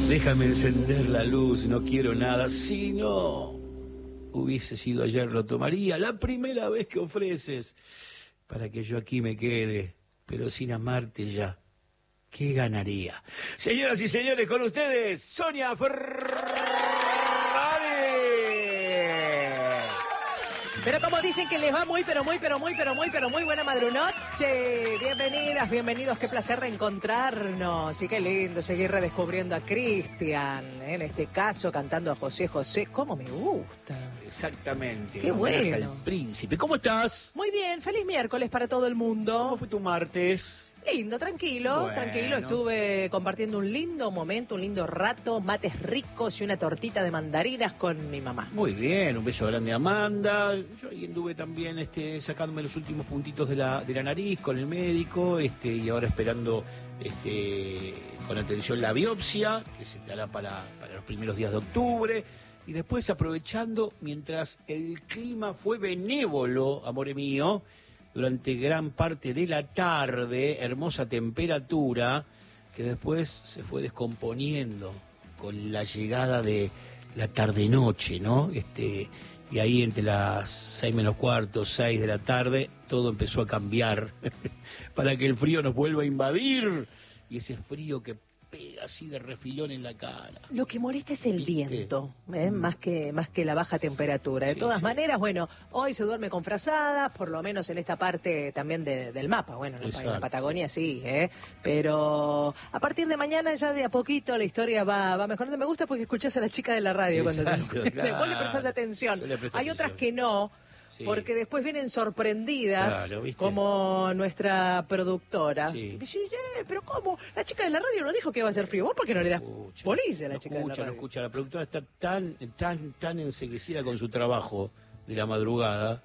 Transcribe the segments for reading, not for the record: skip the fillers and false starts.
Déjame encender la luz, no quiero nada. Si no hubiese sido ayer, lo tomaría. La primera vez que ofreces para que yo aquí me quede, pero sin amarte ya, ¿qué ganaría? Señoras y señores, con ustedes, Sonia Ferrari. Pero como dicen que les va muy buena madrunoche. Bienvenidas, bienvenidos, qué placer reencontrarnos. Y qué lindo seguir redescubriendo a Cristian, en este caso cantando a José José. ¿Cómo me gusta? Exactamente. Qué bueno. El príncipe. ¿Cómo estás? Muy bien, feliz miércoles para todo el mundo. ¿Cómo fue tu martes? Lindo, tranquilo, Bueno. tranquilo. Estuve compartiendo un lindo momento, un lindo rato, mates ricos y una tortita de mandarinas con mi mamá. Muy bien, un beso grande a Amanda. Yo ahí anduve también sacándome los últimos puntitos de la nariz con el médico, y ahora esperando con atención la biopsia, que se dará para los primeros días de octubre. Y después aprovechando, mientras el clima fue benévolo, amore mío, durante gran parte de la tarde, hermosa temperatura, que después se fue descomponiendo con la llegada de la tarde-noche, ¿no? Y ahí entre las 6 menos cuarto, 6 de la tarde, todo empezó a cambiar para que el frío nos vuelva a invadir. Y ese frío que pega así de refilón en la cara. Lo que molesta es el ¿Viste? viento, más que la baja temperatura. De Sí, todas sí. maneras, bueno, hoy se duerme con frazadas, por lo menos en esta parte también del mapa. Bueno, en la Exacto. Patagonia sí, pero a partir de mañana ya de a poquito la historia va mejorando. Me gusta porque escuchás a la chica de la radio Exacto, cuando claro. vos le prestás atención. Yo le presto Hay otras atención. que no. Sí. Porque después vienen sorprendidas, Claro, ¿viste? como nuestra productora. Sí. Y dice, pero ¿cómo? La chica de la radio no dijo que iba a ser frío. ¿Vos por qué no le das bolilla a la chica de la radio? No escucha. La productora está tan enseguecida con su trabajo de la madrugada.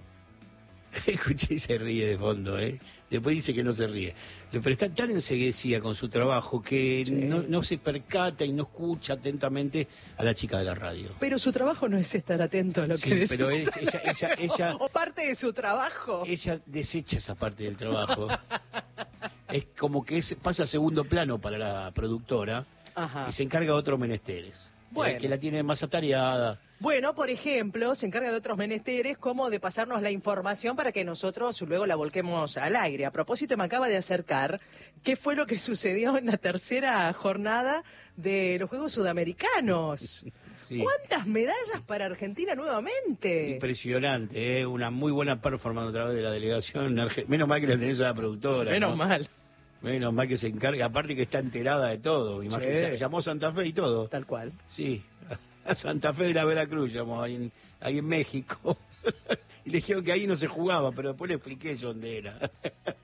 Escuché y se ríe de fondo, ¿eh? Después dice que no se ríe. Pero está tan enseguecida con su trabajo que Sí. no se percata y no escucha atentamente a la chica de la radio. Pero su trabajo no es estar atento a lo Sí, que decimos. pero ella O parte de su trabajo. ella desecha esa parte del trabajo. Es como que pasa a segundo plano para la productora. Ajá. Y se encarga de otros menesteres. Bueno. Que la tiene más atareada. Bueno, por ejemplo, se encarga de otros menesteres como de pasarnos la información para que nosotros luego la volquemos al aire. A propósito, me acaba de acercar qué fue lo que sucedió en la tercera jornada de los Juegos Sudamericanos. Sí. ¿Cuántas medallas para Argentina nuevamente? Impresionante, una muy buena performance otra vez de la delegación. Menos mal que la tenés a la productora. Menos ¿no? mal, Menos mal que se encarga, aparte que está enterada de todo. Imagínate, Sí. llamó a Santa Fe y todo. tal cual. Sí, a Santa Fe de la Veracruz llamó ahí en México. Y le dijeron que ahí no se jugaba, pero después le expliqué yo dónde era.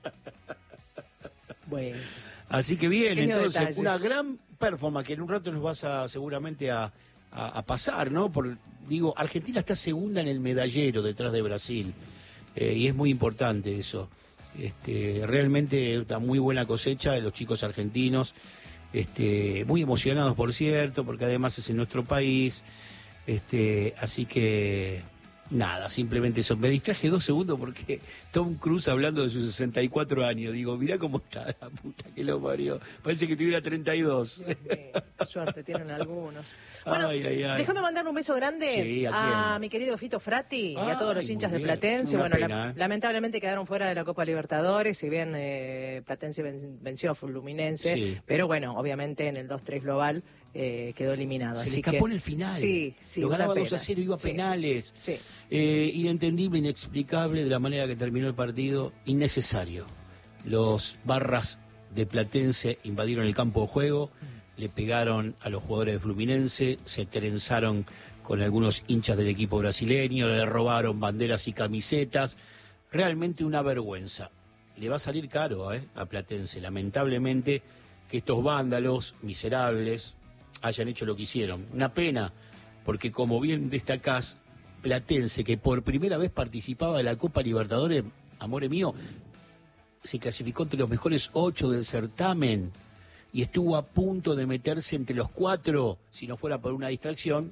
Bueno. Así que bien, Pequeño entonces, detalle. una gran performance que en un rato nos vas seguramente a pasar, ¿no? Argentina está segunda en el medallero detrás de Brasil, y es muy importante eso. Realmente una muy buena cosecha de los chicos argentinos, muy emocionados, por cierto, porque además es en nuestro país, así que nada, simplemente eso. Me distraje 2 segundos porque Tom Cruise hablando de sus 64 años, digo, mirá cómo está la puta que lo parió, parece que tuviera 32. Dios mío, qué suerte tienen algunos. Bueno, Ay, ay, ay. déjame mandar un beso grande Sí, ¿a quién? mi querido Fito Frati y a todos los Ay, hinchas muy de bien. Platense. Una Bueno, pena, ¿eh? lamentablemente quedaron fuera de la Copa Libertadores, si bien Platense venció a Fluminense, Sí. pero bueno, obviamente en el 2-3 global quedó eliminado. Se le así escapó que, en el final. Sí, Lo una ganaba pena. 2-0, iba a Sí, penales. Sí. Inentendible, inexplicable de la manera que terminó el partido. Innecesario. Los barras de Platense invadieron el campo de juego, le pegaron a los jugadores de Fluminense, se trenzaron con algunos hinchas del equipo brasileño, le robaron banderas y camisetas. Realmente una vergüenza. Le va a salir caro a Platense, lamentablemente, que estos vándalos miserables hayan hecho lo que hicieron. Una pena, porque como bien destacás, Platense, que por primera vez participaba de la Copa Libertadores, amore mío, se clasificó entre los mejores 8 del certamen y estuvo a punto de meterse entre los 4, si no fuera por una distracción.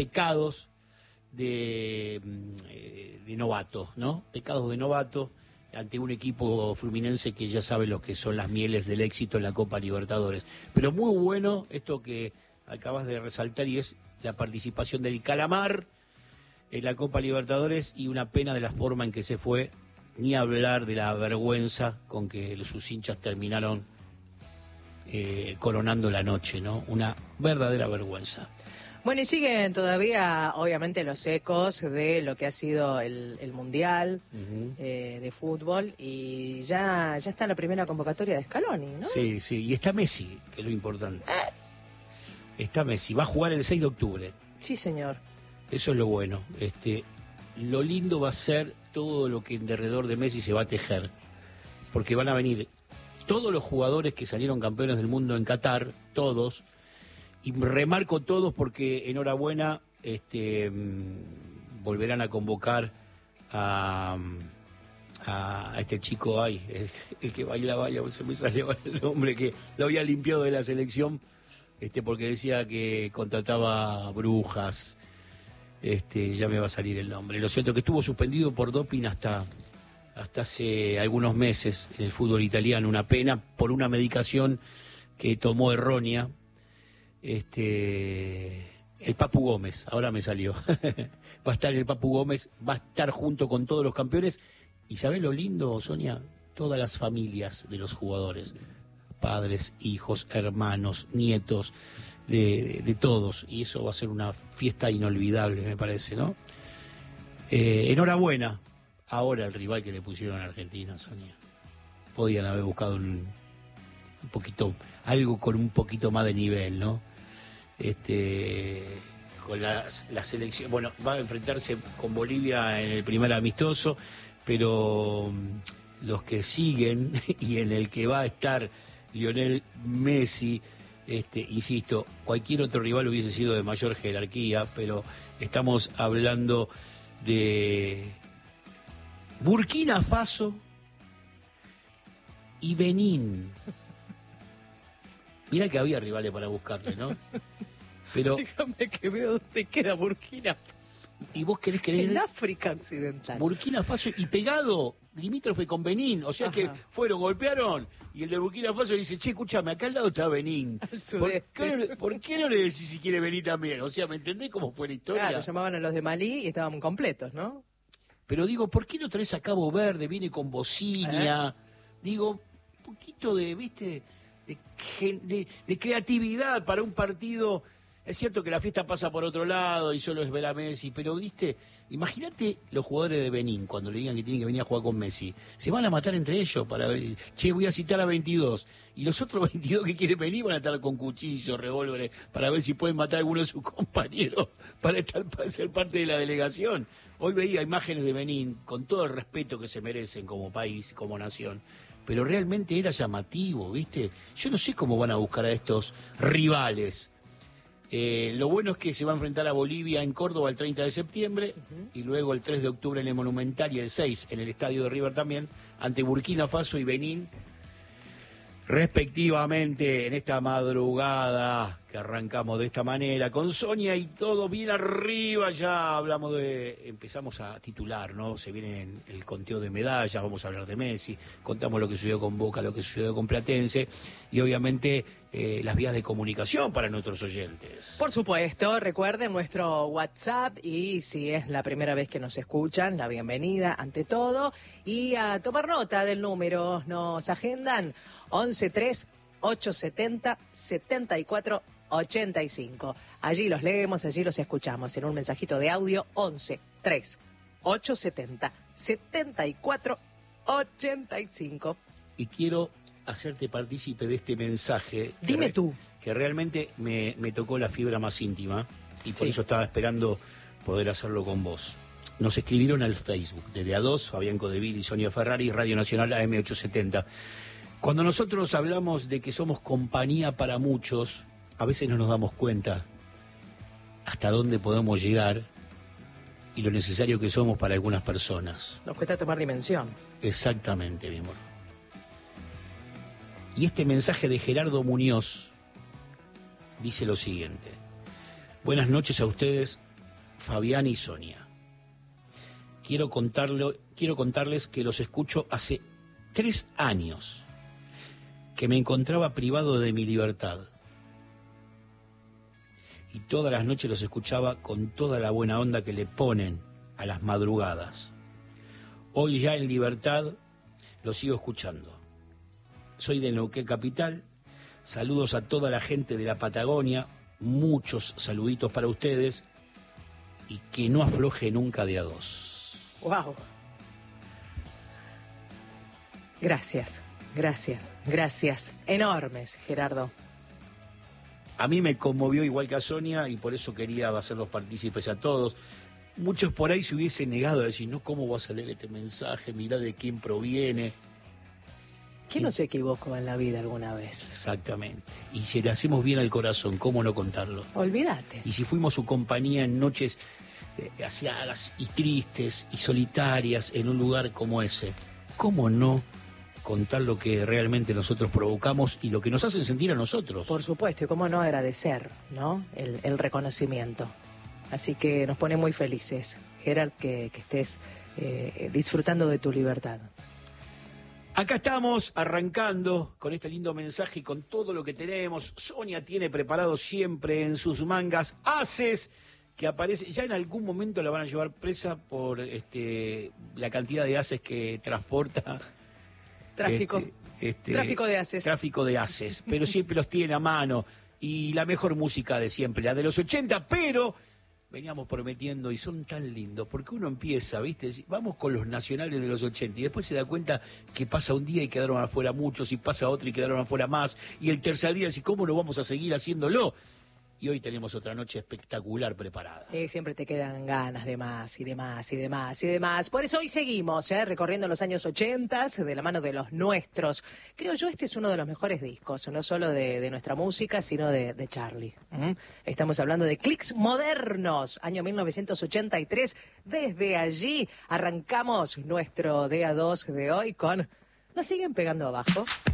Pecados de novato, ¿no? Pecados de novato. ante un equipo fluminense que ya sabe lo que son las mieles del éxito en la Copa Libertadores. Pero muy bueno esto que acabas de resaltar, y es la participación del Calamar en la Copa Libertadores, y una pena de la forma en que se fue, ni hablar de la vergüenza con que sus hinchas terminaron coronando la noche, ¿no? Una verdadera vergüenza. Bueno, y siguen todavía, obviamente, los ecos de lo que ha sido el Mundial de fútbol, y ya está la primera convocatoria de Scaloni, ¿no? Sí, y está Messi, que es lo importante. Está Messi, va a jugar el 6 de octubre. Sí, señor. Eso es lo bueno. Lo lindo va a ser todo lo que en derredor de Messi se va a tejer, porque van a venir todos los jugadores que salieron campeones del mundo en Qatar, todos. Y remarco todos porque enhorabuena, volverán a convocar a este chico, el que bailaba, se me salió el nombre, que lo había limpiado de la selección, porque decía que contrataba brujas, ya me va a salir el nombre. Lo cierto que estuvo suspendido por doping hasta hace algunos meses en el fútbol italiano, una pena por una medicación que tomó errónea. El Papu Gómez, ahora me salió. Va a estar el Papu Gómez, va a estar junto con todos los campeones. ¿Y sabés lo lindo, Sonia? Todas las familias de los jugadores, padres, hijos, hermanos, nietos, de todos. Y eso va a ser una fiesta inolvidable, me parece, ¿no? Enhorabuena. Ahora el rival que le pusieron a Argentina, Sonia. Podían haber buscado un poquito, algo con un poquito más de nivel, ¿no? Con la selección, bueno, va a enfrentarse con Bolivia en el primer amistoso, pero los que siguen y en el que va a estar Lionel Messi, insisto, cualquier otro rival hubiese sido de mayor jerarquía, pero estamos hablando de Burkina Faso y Benín. Mirá que había rivales para buscarle, ¿no? Pero déjame que veo dónde queda Burkina Faso. ¿Y vos querés en África Occidental? Burkina Faso y pegado, limítrofe con Benín. O sea que fueron, golpearon, y el de Burkina Faso dice, che, escúchame, acá al lado está Benín. ¿Por qué no le decís si quiere venir también? O sea, ¿me entendés cómo fue la historia? Claro, llamaban a los de Malí y estaban completos, ¿no? Pero digo, ¿por qué no traes a Cabo Verde? Viene con bocina. Digo, un poquito de, ¿viste? De creatividad para un partido. Es cierto que la fiesta pasa por otro lado y solo es ver a Messi, pero viste, imagínate los jugadores de Benín cuando le digan que tienen que venir a jugar con Messi. Se van a matar entre ellos para ver, che, voy a citar a 22. Y los otros 22 que quieren venir van a estar con cuchillos, revólveres, para ver si pueden matar a alguno de sus compañeros para ser parte de la delegación. Hoy veía imágenes de Benín con todo el respeto que se merecen como país, como nación. Pero realmente era llamativo, ¿viste? Yo no sé cómo van a buscar a estos rivales. Lo bueno es que se va a enfrentar a Bolivia en Córdoba el 30 de septiembre y luego el 3 de octubre en el Monumental y el 6 en el Estadio de River también, ante Burkina Faso y Benín, respectivamente, en esta madrugada que arrancamos de esta manera, con Sonia y todo bien arriba. Ya empezamos a titular, ¿no? Se viene el conteo de medallas, vamos a hablar de Messi, contamos lo que sucedió con Boca, lo que sucedió con Platense, y obviamente las vías de comunicación para nuestros oyentes. Por supuesto, recuerden nuestro WhatsApp, y si es la primera vez que nos escuchan, la bienvenida ante todo, y a tomar nota del número, nos agendan 11-3-870-74-85. Allí los leemos, allí los escuchamos en un mensajito de audio. 11-3-870-74-85. Y quiero hacerte partícipe de este mensaje. Dime tú. Que realmente me tocó la fibra más íntima, y por eso estaba esperando poder hacerlo con vos. Nos escribieron al Facebook, desde A2, Fabián Codevil y Sonia Ferrari, Radio Nacional AM870. Cuando nosotros hablamos de que somos compañía para muchos, a veces no nos damos cuenta hasta dónde podemos llegar y lo necesario que somos para algunas personas. Nos cuesta tomar dimensión. Exactamente, mi amor. Y este mensaje de Gerardo Muñoz dice lo siguiente: buenas noches a ustedes, Fabián y Sonia. quiero contarles que los escucho hace 3 años, que me encontraba privado de mi libertad. Y todas las noches los escuchaba con toda la buena onda que le ponen a las madrugadas. Hoy ya en libertad los sigo escuchando. Soy de Neuquén Capital. Saludos a toda la gente de la Patagonia. Muchos saluditos para ustedes. Y que no afloje nunca de a dos. ¡Wow! Gracias, gracias, gracias. Enormes, Gerardo. A mí me conmovió igual que a Sonia y por eso quería hacerlos partícipes a todos. Muchos por ahí se hubiesen negado a decir, no, ¿cómo vas a leer este mensaje? Mirá de quién proviene. ¿Quién no se equivocó en la vida alguna vez? Exactamente. Y si le hacemos bien al corazón, ¿cómo no contarlo? Olvídate. Y si fuimos su compañía en noches asiagas y tristes y solitarias en un lugar como ese, ¿cómo no contar lo que realmente nosotros provocamos y lo que nos hacen sentir a nosotros? Por supuesto, y cómo no agradecer, ¿no? El reconocimiento. Así que nos pone muy felices, Gerard, que estés disfrutando de tu libertad. Acá estamos arrancando con este lindo mensaje y con todo lo que tenemos. Sonia tiene preparado siempre en sus mangas ases que aparece. Ya en algún momento la van a llevar presa por la cantidad de ases que transporta. Tráfico. Tráfico de ases. Tráfico de ases, pero siempre los tiene a mano. Y la mejor música de siempre, la de los 80, pero veníamos prometiendo y son tan lindos, porque uno empieza, ¿viste? Vamos con los nacionales de los 80 y después se da cuenta que pasa un día y quedaron afuera muchos, y pasa otro y quedaron afuera más, y el tercer día dice, ¿cómo no vamos a seguir haciéndolo? Y hoy tenemos otra noche espectacular preparada. Siempre te quedan ganas de más y de más y de más y de más. Por eso hoy seguimos recorriendo los años 80 de la mano de los nuestros. Creo yo este es uno de los mejores discos, no solo de nuestra música, sino de Charlie. Estamos hablando de Clics Modernos, año 1983. Desde allí arrancamos nuestro DA2 de hoy con Nos siguen pegando abajo.